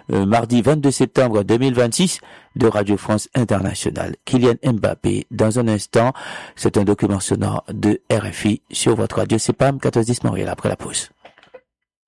mardi 22 septembre 2026 de Radio France Internationale. Kylian Mbappé, dans un instant, c'est un document sonore de RFI sur votre radio CPAM 1410 Montréal après la pause.